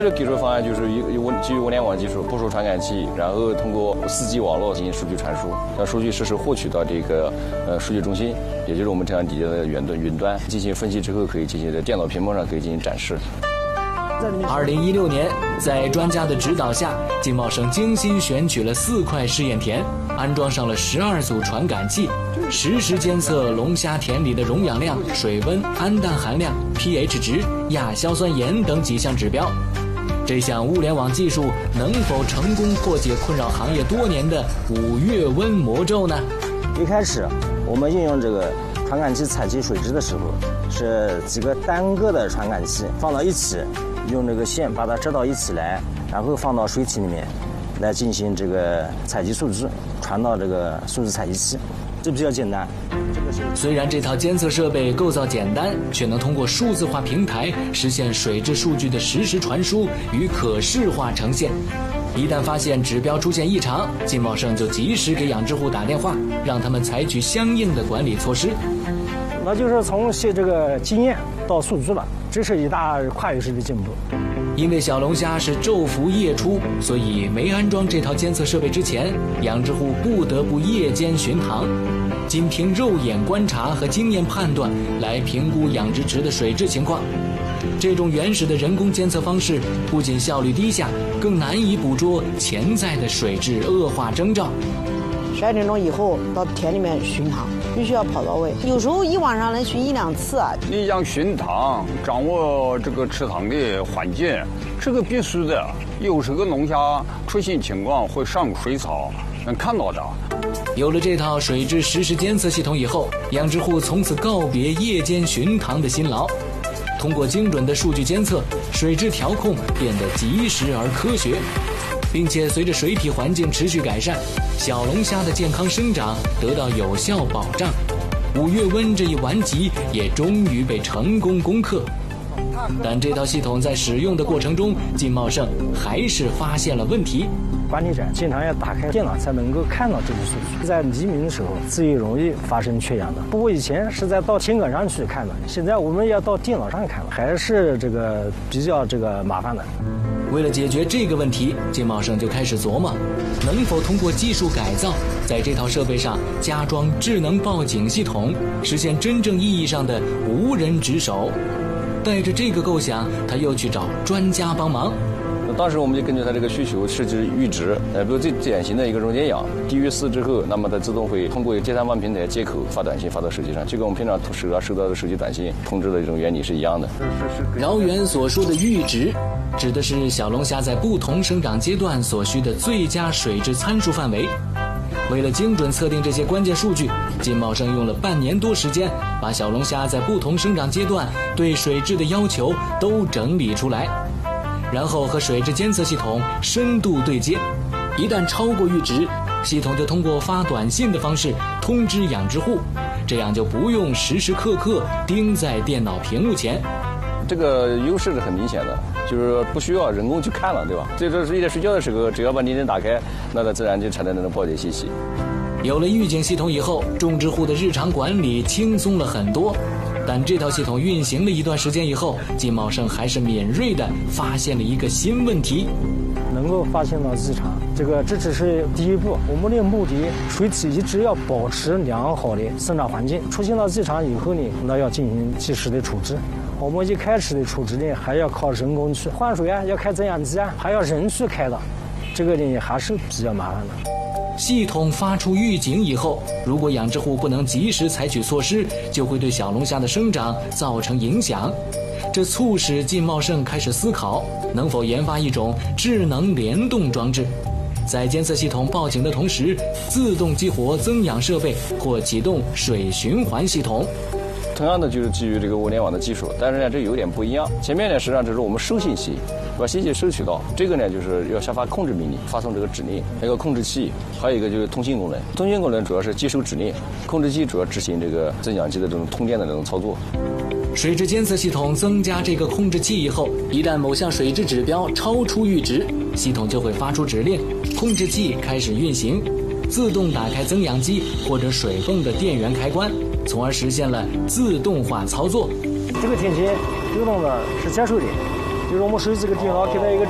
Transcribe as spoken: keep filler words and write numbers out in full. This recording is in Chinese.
这个技术方案就是一个基于物联网技术，部署传感器，然后通过 四 G 网络进行数据传输，将数据实时获取到这个呃数据中心，也就是我们这样底下的远端云端进行分析之后，可以进行在电脑屏幕上可以进行展示。 二零一六年，在专家的指导下，金茂生精心选取了四块试验田，安装上了十二组传感器，实时监测龙虾田里的溶氧量、水温、氨氮含量、pH 值、亚硝酸盐等几项指标。这项物联网技术能否成功破解困扰行业多年的五月温魔咒呢？ 一开始，我们应用这个传感器采集水质的时候，是几个单个的传感器放到一起，用这个线把它织到一起来，然后放到水体里面，来进行这个采集数据，传到这个数据采集器，这比较简单。 虽然这套监测设备构造简单，却能通过数字化平台实现水质数据的实时传输与可视化呈现。一旦发现指标出现异常，金茂生就及时给养殖户打电话，让他们采取相应的管理措施。 那就是从写这个经验到数据了，这是一大跨越式的进步。 因为小龙虾是昼伏夜出，所以没安装这套监测设备之前，养殖户不得不夜间巡塘，仅凭肉眼观察和经验判断来评估养殖池的水质情况。这种原始的人工监测方式不仅效率低下，更难以捕捉潜在的水质恶化征兆。 十二点钟以后到田里面巡塘，必须要跑到位，有时候一晚上能巡一两次啊。 你想巡塘，掌握这个池塘的环境，这个必须的。有时候龙虾出现情况会上水草，能看到的。 有了这套水质实时监测系统以后，养殖户从此告别夜间巡塘的辛劳。通过精准的数据监测，水质调控变得及时而科学，并且随着水体环境持续改善，小龙虾的健康生长得到有效保障。五月温这一顽疾也终于被成功攻克。但这套系统在使用的过程中，金茂生还是发现了问题。 管理者经常要打开电脑才能够看到这个数据，在黎明的时候最容易发生缺氧的。不过以前是在到田埂上去看的，现在我们要到电脑上看了，还是这个比较这个麻烦的。 为了解决这个问题，金茂生就开始琢磨，能否通过技术改造，在这套设备上加装智能报警系统，实现真正意义上的无人值守。带着这个构想，他又去找专家帮忙。 当时我们就根据它这个需求设置阈值，呃，比如最典型的一个溶解氧低于四之后，那么它自动会通过接单方平台接口发短信发到手机上，就跟我们平常收到收到的手机短信通知的这种原理是一样的。 饶源所说的阈值，指的是小龙虾在不同生长阶段所需的最佳水质参数范围。为了精准测定这些关键数据，金茂生用了半年多时间，把小龙虾在不同生长阶段对水质的要求都整理出来，然后和水质监测系统深度对接。一旦超过阈值，系统就通过发短信的方式通知养殖户，这样就不用时时刻刻盯在电脑屏幕前。 这个优势是很明显的，就是不需要人工去看了，对吧？所以说，一在睡觉的时候，只要把电灯打开，那它自然就产生那种报警信息。 有了预警系统以后，种植户的日常管理轻松了很多。但这套系统运行了一段时间以后，金茂生还是敏锐地发现了一个新问题。 能够发现到异常，这个这只是第一步。我们的目的，水体一直要保持良好的生长环境。出现了异常以后呢，那要进行及时的处置。我们一开始的处置呢，还要靠人工去换水啊，要开增氧机啊，还要人去开的，这个呢还是比较麻烦的。 系统发出预警以后，如果养殖户不能及时采取措施，就会对小龙虾的生长造成影响。这促使金茂生开始思考，能否研发一种智能联动装置，在监测系统报警的同时，自动激活增氧设备或启动水循环系统。 同样的就是基于这个物联网的技术，但是呢这有点不一样。前面呢实际上只是我们收信息，把信息收取到，这个呢就是要下发控制命令，发送这个指令，还有个控制器，还有一个就是通信功能。通信功能主要是接收指令，控制器主要执行这个增氧机的这种通电的这种操作。 水质监测系统增加这个控制器以后，一旦某项水质指标超出阈值，系统就会发出指令，控制器开始运行，自动打开增氧机或者水泵的电源开关，从而实现了自动化操作。 这个天气流动的是接收的， 就是我们手机这个电脑给它一个